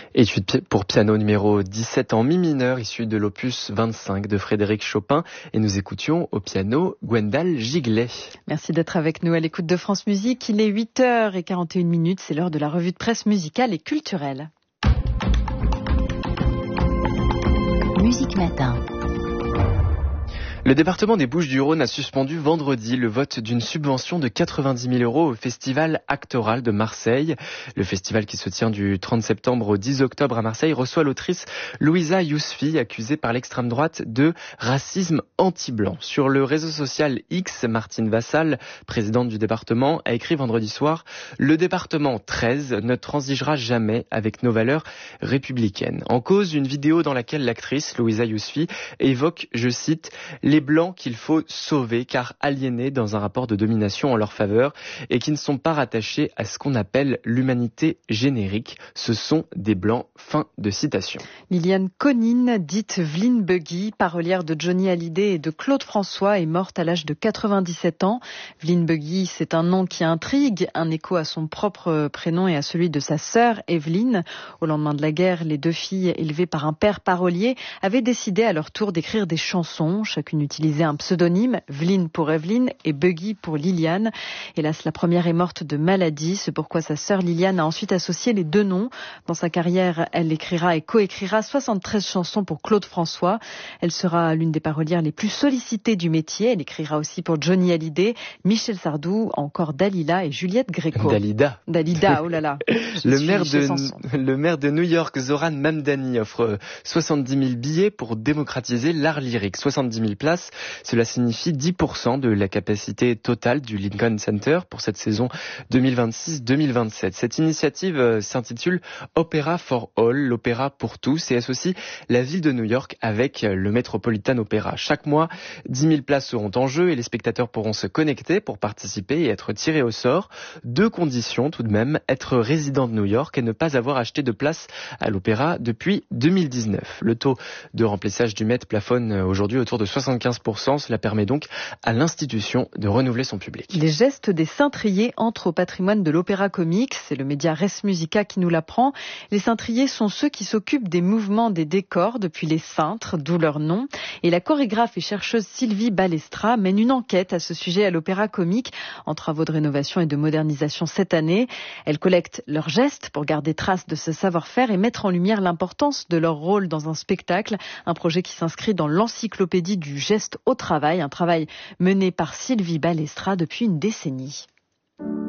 Étude pour piano numéro 17 en mi mineur, issue de l'opus 25 de Frédéric Chopin. Et nous écoutions au piano Gwendal Giglet. Merci d'être avec nous à l'écoute de France Musique. Il est 8h41, c'est l'heure de la revue de presse musicale et culturelle. Musique Matin. Le département des Bouches-du-Rhône a suspendu vendredi le vote d'une subvention de 90 000 € au festival Actoral de Marseille. Le festival qui se tient du 30 septembre au 10 octobre à Marseille reçoit l'autrice Louisa Yousfi, accusée par l'extrême droite de racisme anti-blanc. Sur le réseau social X, Martine Vassal, présidente du département, a écrit vendredi soir « Le département 13 ne transigera jamais avec nos valeurs républicaines ». En cause, une vidéo dans laquelle l'actrice Louisa Yousfi évoque, je cite, les blancs qu'il faut sauver car aliénés dans un rapport de domination en leur faveur et qui ne sont pas rattachés à ce qu'on appelle l'humanité générique. Ce sont des blancs. Fin de citation. Liliane Conine, dite Vline Buggy, parolière de Johnny Hallyday et de Claude François, est morte à l'âge de 97 ans. Vline Buggy, c'est un nom qui intrigue, un écho à son propre prénom et à celui de sa sœur Evelyne. Au lendemain de la guerre, les deux filles élevées par un père parolier avaient décidé à leur tour d'écrire des chansons. Chacune utilisait un pseudonyme, Vline pour Evelyne et Buggy pour Liliane. Hélas, la première est morte de maladie, c'est pourquoi sa sœur Liliane a ensuite associé les deux noms. Dans sa carrière, elle écrira et coécrira 73 chansons pour Claude François. Elle sera l'une des parolières les plus sollicitées du métier. Elle écrira aussi pour Johnny Hallyday, Michel Sardou, encore Dalila et Juliette Gréco. Dalida, oh là là. Le maire de New York, Zoran Mamdani, offre 70 000 billets pour démocratiser l'art lyrique. 70 000 places. Cela signifie 10% de la capacité totale du Lincoln Center pour cette saison 2026-2027. Cette initiative s'intitule Opera for All, l'opéra pour tous, et associe la ville de New York avec le Metropolitan Opera. Chaque mois, 10 000 places seront en jeu et les spectateurs pourront se connecter pour participer et être tirés au sort. Deux conditions tout de même, être résident de New York et ne pas avoir acheté de place à l'opéra depuis 2019. Le taux de remplissage du Met plafonne aujourd'hui autour de 75%. Cela permet donc à l'institution de renouveler son public. Les gestes des cintriers entrent au patrimoine de l'opéra comique. C'est le média Res Musica qui nous l'apprend. Les cintriers sont ceux qui s'occupent des mouvements des décors depuis les cintres, d'où leur nom. Et la chorégraphe et chercheuse Sylvie Balestra mène une enquête à ce sujet à l'opéra comique en travaux de rénovation et de modernisation cette année. Elle collecte leurs gestes pour garder trace de ce savoir-faire et mettre en lumière l'importance de leur rôle dans un spectacle. Un projet qui s'inscrit dans l'encyclopédie du geste au travail, un travail mené par Sylvie Balestra depuis une décennie.